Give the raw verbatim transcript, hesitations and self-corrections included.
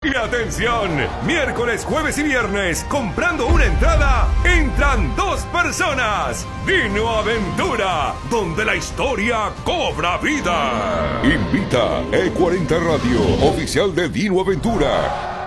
Y atención, miércoles, jueves y viernes, comprando una entrada, entran dos personas. Dino Aventura, donde la historia cobra vida. Invita E cuarenta Radio, oficial de Dino Aventura.